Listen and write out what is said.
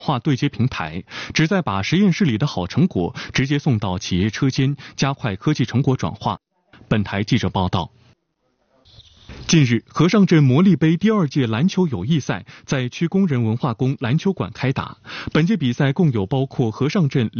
化对接平台，旨在把实验室里的好成果直接送到企业车间，加快科技成果转化。本台记者报道。近日，和尚镇魔力杯第2届篮球友谊赛在区工人文化宫篮球馆开打。本届比赛共有包括和尚镇